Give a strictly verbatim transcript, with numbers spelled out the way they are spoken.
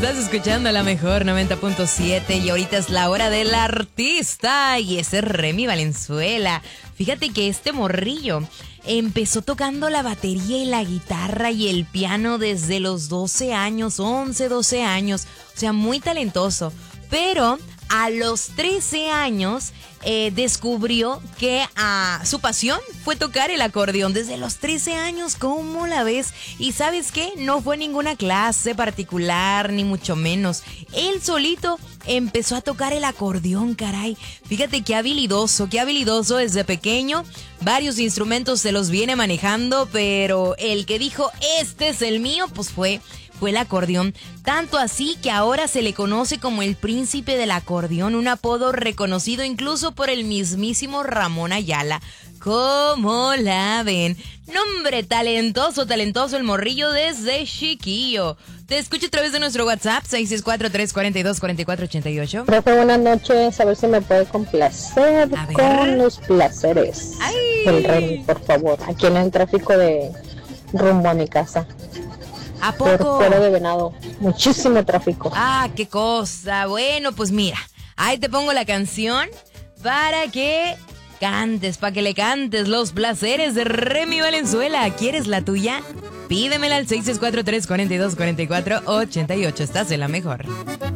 Estás escuchando la mejor noventa punto siete y ahorita es la hora del artista y ese es Remy Valenzuela. Fíjate que este morrillo empezó tocando la batería y la guitarra y el piano desde los doce años, once, doce años, o sea, muy talentoso, pero a los trece años eh, descubrió que uh, su pasión fue tocar el acordeón desde los trece años. ¿Cómo la ves? Y ¿sabes qué? No fue ninguna clase particular, ni mucho menos. Él solito empezó a tocar el acordeón, caray. Fíjate qué habilidoso, qué habilidoso desde pequeño. Varios instrumentos se los viene manejando, pero el que dijo, este es el mío, pues fue... fue el acordeón, tanto así que ahora se le conoce como el príncipe del acordeón, un apodo reconocido incluso por el mismísimo Ramón Ayala. ¿Cómo la ven? Nombre talentoso, talentoso el morrillo desde chiquillo. Te escucho a través de nuestro WhatsApp, seis seis cuatro, tres cuatro dos, cuatro cuatro ocho ocho. Profe, buenas noches, a ver si me puede complacer con los placeres. Ay. El Remy, por favor, aquí en el tráfico de rumbo a mi casa. ¿A poco? Por fuera de Venado, muchísimo tráfico. Ah, qué cosa. Bueno, pues mira, ahí te pongo la canción para que cantes, para que le cantes los placeres de Remy Valenzuela. ¿Quieres la tuya? Pídemela al seis seis cuatro, tres cuatro dos, cuatro cuatro ocho ocho. Estás en la mejor.